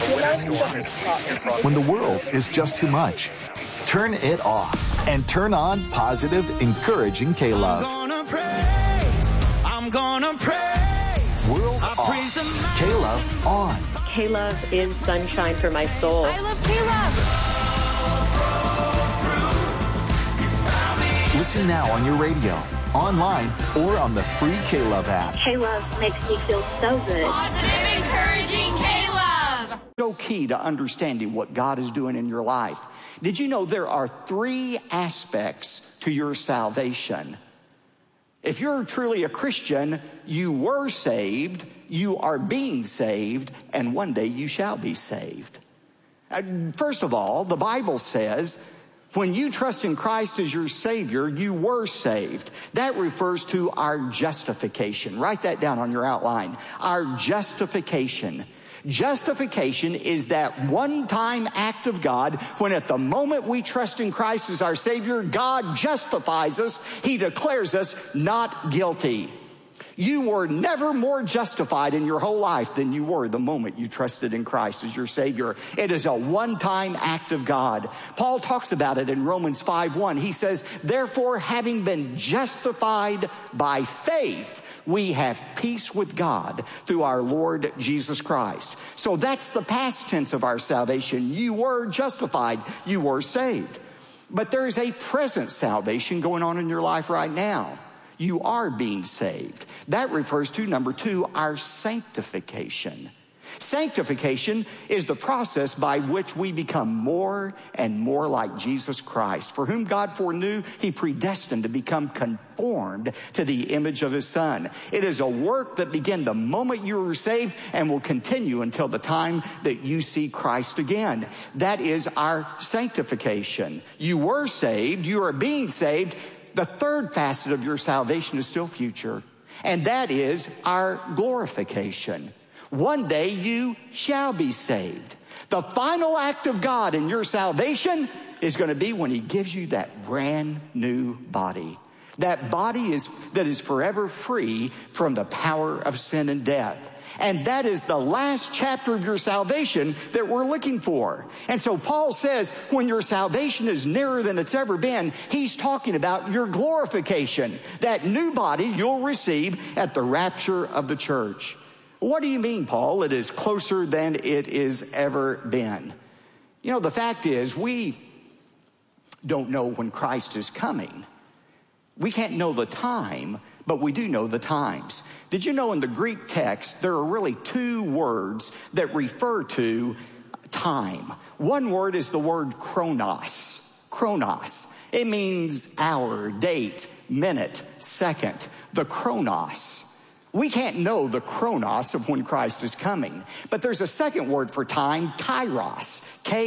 When the world is just too much, turn it off and turn on positive, encouraging K-Love. I'm gonna praise. World off. K-Love on. K-Love is sunshine for my soul. I love K-Love. Listen now on your radio, online, or on the free K-Love app. K-Love makes me feel so good. Positive, encouraging K-Love. So key to understanding what God is doing in your life. Did you know there are 3 aspects to your salvation? If you're truly a Christian, you were saved, you are being saved, and one day you shall be saved. First of all, the Bible says, when you trust in Christ as your Savior, you were saved. That refers to our justification. Write that down on your outline. Our justification. Justification is that one-time act of God when at the moment we trust in Christ as our Savior, God justifies us. He declares us not guilty. You were never more justified in your whole life than you were the moment you trusted in Christ as your Savior. It is a one-time act of God. Paul talks about it in Romans 5:1. He says, therefore, having been justified by faith, we have peace with God through our Lord Jesus Christ. So that's the past tense of our salvation. You were justified. You were saved. But there is a present salvation going on in your life right now. You are being saved. That refers to, number 2, our sanctification. Sanctification is the process by which we become more and more like Jesus Christ, for whom God foreknew, He predestined to become conformed to the image of His Son. It is a work that began the moment you were saved and will continue until the time that you see Christ again. That is our sanctification. You were saved. You are being saved. The third facet of your salvation is still future, and that is our glorification. One day you shall be saved. The final act of God in your salvation is going to be when He gives you that brand new body. That body that is forever free from the power of sin and death. And that is the last chapter of your salvation that we're looking for. And so Paul says when your salvation is nearer than it's ever been, he's talking about your glorification. That new body you'll receive at the rapture of the church. What do you mean, Paul? It is closer than it is ever been. You know, the fact is we don't know when Christ is coming. We can't know the time, but we do know the times. Did you know in the Greek text, there are really 2 words that refer to time. One word is the word chronos. Chronos. It means hour, date, minute, second. The chronos. We can't know the chronos of when Christ is coming. But there's a second word for time, kairos.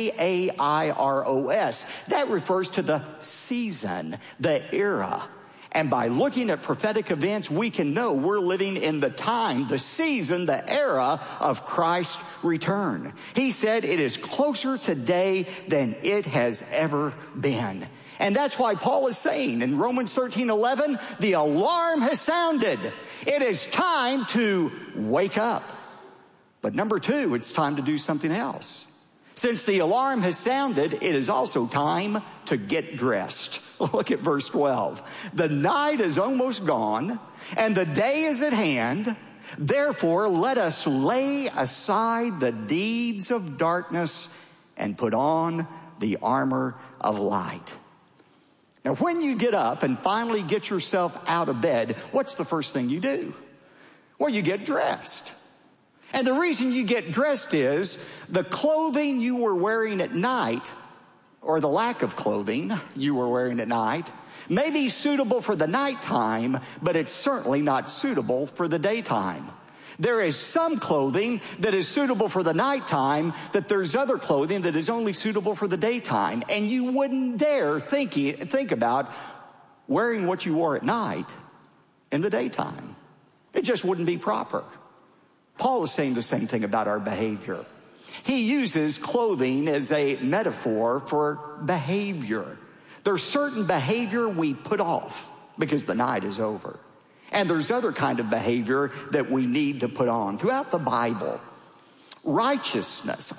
K-A-I-R-O-S. That refers to the season, the era. And by looking at prophetic events, we can know we're living in the time, the season, the era of Christ's return. He said it is closer today than it has ever been. And that's why Paul is saying in Romans 13:11, the alarm has sounded. It is time to wake up. But number 2, it's time to do something else. Since the alarm has sounded, it is also time to get dressed. Look at verse 12. The night is almost gone, and the day is at hand. Therefore, let us lay aside the deeds of darkness and put on the armor of light. Now, when you get up and finally get yourself out of bed, what's the first thing you do? Well, you get dressed. And the reason you get dressed is the clothing you were wearing at night, or the lack of clothing you were wearing at night, may be suitable for the nighttime, but it's certainly not suitable for the daytime. There is some clothing that is suitable for the nighttime, that there's other clothing that is only suitable for the daytime. And you wouldn't dare think about wearing what you wore at night in the daytime. It just wouldn't be proper. Paul is saying the same thing about our behavior. He uses clothing as a metaphor for behavior. There's certain behavior we put off because the night is over. And there's other kind of behavior that we need to put on. Throughout the Bible, righteousness,